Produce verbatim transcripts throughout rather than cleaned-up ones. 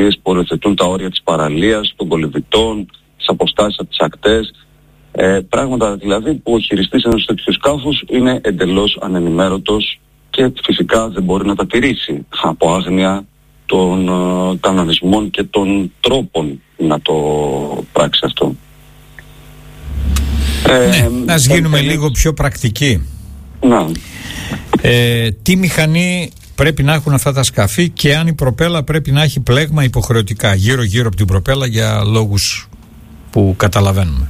νομοθεσίες που οριοθετούν τα όρια της παραλίας, των κολυβητών, τις αποστάσεις από τις ακτές. Ε, πράγματα δηλαδή που ο χειριστής ενός τέτοιου σκάφους είναι εντελώς ανενημέρωτος και φυσικά δεν μπορεί να τα τηρήσει από άγνοια των ε, κανονισμών και των τρόπων να το πράξει αυτό. Ναι, ε, ας γίνουμε ε, λίγο πιο πρακτικοί. Να. Ε, τι μηχανή πρέπει να έχουν αυτά τα σκαφή και αν η προπέλα πρέπει να έχει πλέγμα υποχρεωτικά γύρω-γύρω από την προπέλα για λόγους που καταλαβαίνουμε?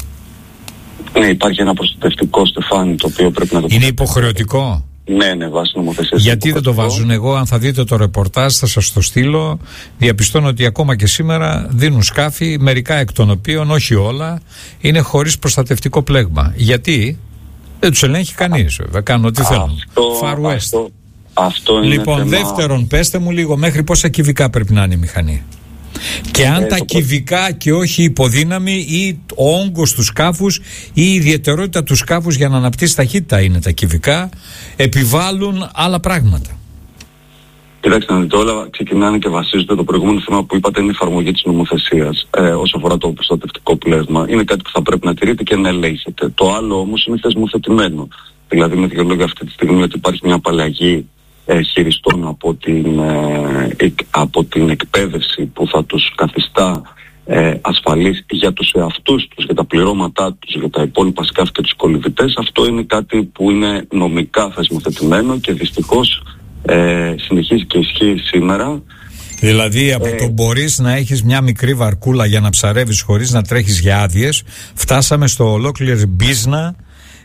Ναι, υπάρχει ένα προστατευτικό στεφάνι το οποίο πρέπει να το... Είναι υποχρεωτικό? Ναι, ναι, βάσει νομοθεσίας. Γιατί δεν το βάζουν? Εγώ, αν θα δείτε το ρεπορτάζ, θα σας το στείλω. Διαπιστώνω ότι ακόμα και σήμερα δίνουν σκάφη, μερικά εκ των οποίων, όχι όλα, είναι χωρίς προστατευτικό πλέγμα. Γιατί? Δεν τους ελέγχει κανείς, βέβαια. Κάνουν ό,τι θέλουν. Far West. Αυτό, αυτό είναι λοιπόν, θέμα... δεύτερον, πέστε μου λίγο, μέχρι πόσα κυβικά πρέπει να είναι η μηχανή? Και αν ε, τα κυβικά προ... και όχι υποδύναμη ή ο όγκος του σκάφους ή η ιδιαιτερότητα του σκάφους για να αναπτύσσει ταχύτητα είναι τα κυβικά, επιβάλλουν άλλα πράγματα. Κοιτάξτε να δείτε, όλα ξεκινάνε και βασίζονται. Το προηγούμενο θέμα που είπατε είναι η εφαρμογή της νομοθεσίας ε, όσο αφορά το προστατευτικό πλέγμα. Είναι κάτι που θα πρέπει να τηρείτε και να ελέγχετε. Το άλλο όμως είναι θεσμοθετημένο. Δηλαδή με δύο λόγια αυτή τη στιγμή ότι υπάρχει μια απαλλαγή ε, χειριστών από την, ε, εκ, από την εκπαίδευση που θα τους καθιστά ε, ασφαλείς για τους εαυτούς τους, για τα πληρώματά τους, για τα υπόλοιπα σκάφη και τους κολυβητές. Αυτό είναι κάτι που είναι νομικά θεσμοθετημένο και δυστυχώς ε, συνεχίζει και ισχύει σήμερα. Δηλαδή από ε, το μπορείς να έχεις μια μικρή βαρκούλα για να ψαρεύεις χωρίς να τρέχεις για άδειες, φτάσαμε στο ολόκληρη μπίζνα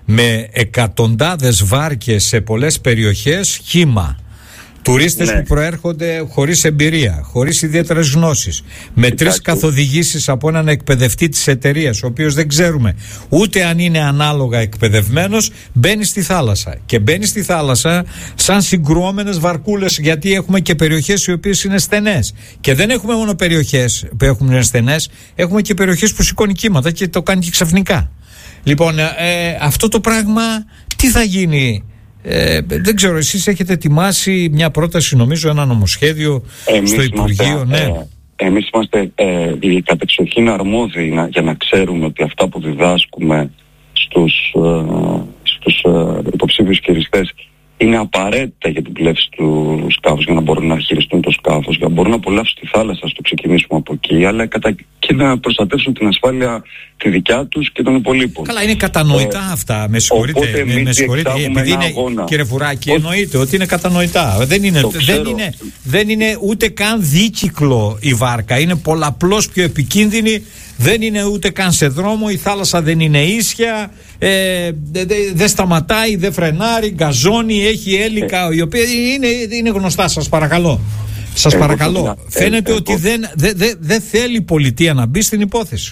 με εκατοντάδες βάρκες σε πολλές περιοχές, χύμα. Τουρίστες ναι. που προέρχονται χωρίς εμπειρία, χωρίς ιδιαίτερες γνώσεις, με τρεις καθοδηγήσεις από έναν εκπαιδευτή της εταιρείας, ο οποίος δεν ξέρουμε ούτε αν είναι ανάλογα εκπαιδευμένος, μπαίνει στη θάλασσα. Και μπαίνει στη θάλασσα σαν συγκρουόμενες βαρκούλες, γιατί έχουμε και περιοχές οι οποίες είναι στενές. Και δεν έχουμε μόνο περιοχές που έχουν στενές, έχουμε και περιοχές που σηκώνει κύματα και το κάνει και ξαφνικά. Λοιπόν, ε, αυτό το πράγμα τι θα γίνει? Ε, δεν ξέρω, εσείς έχετε ετοιμάσει μια πρόταση, νομίζω, ένα νομοσχέδιο εμείς στο Υπουργείο. Είμαστε, ναι. ε, εμείς είμαστε ε, οι κατεξοχήν αρμόδιοι να, για να ξέρουμε ότι αυτά που διδάσκουμε στους, ε, στους ε, υποψήφιους χειριστές είναι απαραίτητα για την πλεύση του σκάφους, για να μπορούν να χειριστούν το σκάφος, για να μπορούν να απολαύσουν τη θάλασσα, στο ξεκινήσουμε από εκεί, αλλά κατά και να προστατεύσουν την ασφάλεια τη δικιά τους και των υπολείπων. Καλά, είναι κατανοητά ε, αυτά. Με συγχωρείτε, με, με συγχωρείτε επειδή είναι, κύριε Φουράκη, εννοείται ότι είναι κατανοητά. Δεν είναι, δεν, είναι, δεν είναι ούτε καν δίκυκλο η βάρκα, είναι πολλαπλώς πιο επικίνδυνη. Δεν είναι ούτε καν σε δρόμο, η θάλασσα δεν είναι ίσια, ε, δεν δε σταματάει, δεν φρενάρει, γκαζώνει, έχει έλικα, η οποία είναι, είναι γνωστά, σας παρακαλώ. Σας ε, παρακαλώ. Ε, Φαίνεται ε, ότι ε, δεν δε, δε, δε θέλει η πολιτεία να μπει στην υπόθεση.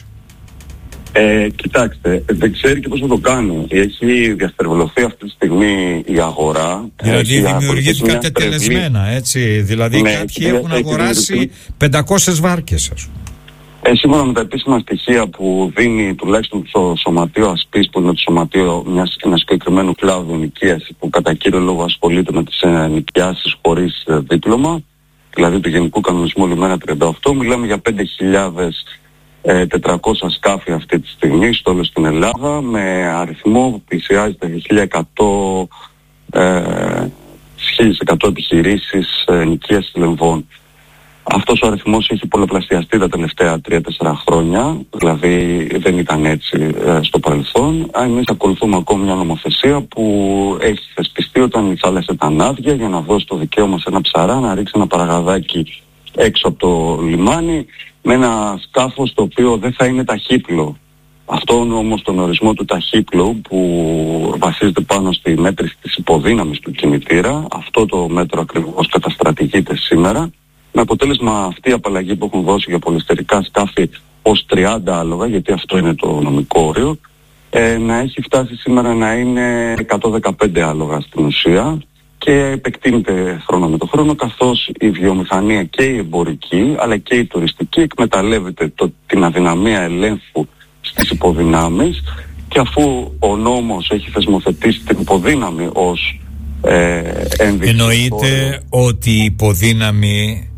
Ε, κοιτάξτε, δεν ξέρει και πώς θα το κάνει. Έχει διαστερβολωθεί αυτή τη στιγμή η αγορά. Δηλαδή δημιουργήθηκαν τελεσμένα, έτσι. Δηλαδή ναι, κάποιοι έχουν αγοράσει πεντακόσιες βάρκες, σας. Ε, σύμφωνα με τα επίσημα στοιχεία που δίνει τουλάχιστον το Σωματείο Ασπής, που είναι το Σωματείο μιας, ένας συγκεκριμένου κλάδου ενοικίαση που κατά κύριο λόγο ασχολείται με τις ενοικιάσεις χωρίς ε, δίπλωμα, δηλαδή του Γενικού Κανονισμού Λιμένα τριάντα οκτώ, μιλάμε για πέντε χιλιάδες τετρακόσια σκάφη αυτή τη στιγμή στο όλο στην Ελλάδα, με αριθμό που πλησιάζει τα χίλια εκατό, ε, χίλια εκατό επιχειρήσεις ε, ενοικίασης λεμβών. Αυτός ο αριθμός έχει πολλαπλασιαστεί τα τελευταία τρία τέσσερα χρόνια, δηλαδή δεν ήταν έτσι ε, στο παρελθόν. Εμείς ακολουθούμε ακόμη μια νομοθεσία που έχει θεσπιστεί όταν η θάλασσα ήταν άδεια, για να δώσει το δικαίωμα σε ένα ψαρά να ρίξει ένα παραγαδάκι έξω από το λιμάνι με ένα σκάφος το οποίο δεν θα είναι ταχύπλο. Αυτό όμως τον ορισμό του ταχύπλου, που βασίζεται πάνω στη μέτρηση της υποδύναμης του κινητήρα, αυτό το μέτρο ακριβώς καταστρατηγείται σήμερα, με αποτέλεσμα αυτή η απαλλαγή που έχουν δώσει για πολυστερικά σκάφη ως τριάντα άλογα, γιατί αυτό είναι το νομικό όριο, ε, να έχει φτάσει σήμερα να είναι εκατόν δεκαπέντε άλογα στην ουσία, και επεκτείνεται χρόνο με το χρόνο, καθώς η βιομηχανία και η εμπορική αλλά και η τουριστική εκμεταλλεύεται το, την αδυναμία ελέγχου στις υποδυνάμεις, και αφού ο νόμος έχει θεσμοθετήσει την υποδύναμη ως ε, ένδειξη. Εννοείται ότι η υποδύναμη